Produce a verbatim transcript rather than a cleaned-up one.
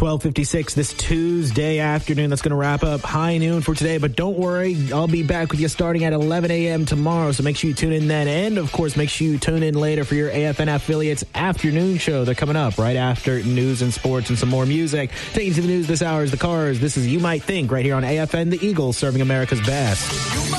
twelve fifty-six this Tuesday afternoon. That's going to wrap up High Noon for today. But don't worry, I'll be back with you starting at eleven a.m. tomorrow. So make sure you tune in then. And, of course, make sure you tune in later for your A F N Affiliates afternoon show. They're coming up right after news and sports and some more music. Taking you to the news this hour is The Cars. This is You Might Think right here on A F N, the Eagles, serving America's best.